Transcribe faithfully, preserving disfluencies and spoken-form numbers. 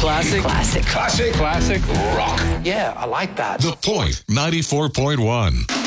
Classic. Classic. Classic. Classic. Rock. Yeah, I like that. The Point ninety-four point one.